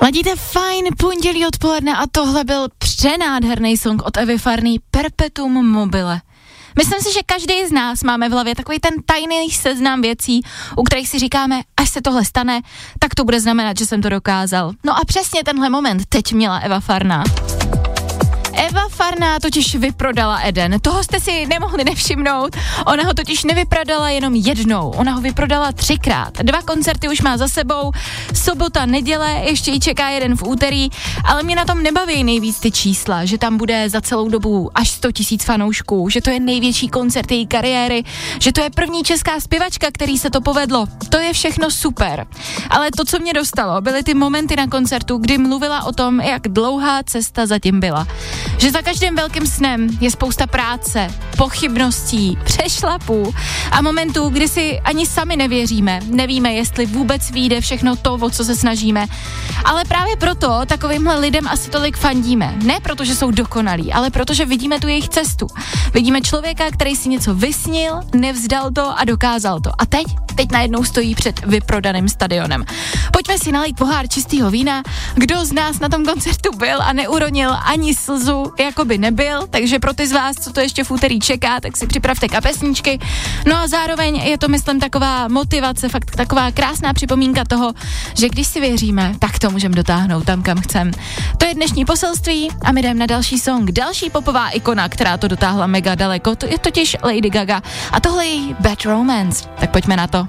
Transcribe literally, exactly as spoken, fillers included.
Ladíte fajn pondělí odpoledne a tohle byl přenádherný song od Evy Farný Perpetuum mobile. Myslím si, že každý z nás máme v hlavě takový ten tajný seznam věcí, u kterých si říkáme, až se tohle stane, tak to bude znamenat, že jsem to dokázal. No a přesně tenhle moment teď měla Eva Farná. Eva Farná totiž vyprodala Eden. Toho jste si nemohli nevšimnout. Ona ho totiž nevyprodala jenom jednou. Ona ho vyprodala třikrát. Dva koncerty už má za sebou. Sobota, neděle, ještě jí čeká jeden v úterý. Ale mě na tom nebaví nejvíc ty čísla, že tam bude za celou dobu až sto tisíc fanoušků, že to je největší koncert její kariéry, že to je první česká zpěvačka, který se to povedlo. To je všechno super. Ale to, co mě dostalo, byly ty momenty na koncertu, kdy mluvila o tom, jak dlouhá cesta zatím byla. Že za každým velkým snem je spousta práce, pochybností, přešlapů a momentů, kdy si ani sami nevěříme, nevíme, jestli vůbec vyjde všechno to, o co se snažíme. Ale právě proto takovýmhle lidem asi tolik fandíme. Ne proto, že jsou dokonalí, ale proto, že vidíme tu jejich cestu. Vidíme člověka, který si něco vysnil, nevzdal to a dokázal to. A teď? Teď najednou stojí před vyprodaným stadionem. Pojďme si nalít pohár čistého vína. Kdo z nás na tom koncertu byl a neuronil ani slzu, jako by nebyl, takže pro ty z vás, co to ještě v úterý čeká, tak si připravte kapesníčky. No a zároveň je to, myslím, taková motivace, fakt taková krásná připomínka toho, že když si věříme, tak to můžeme dotáhnout tam, kam chcem. To je dnešní poselství a my jdeme na další song. Další popová ikona, která to dotáhla mega daleko, to je totiž Lady Gaga a tohle je Bad Romance. Tak pojďme na to.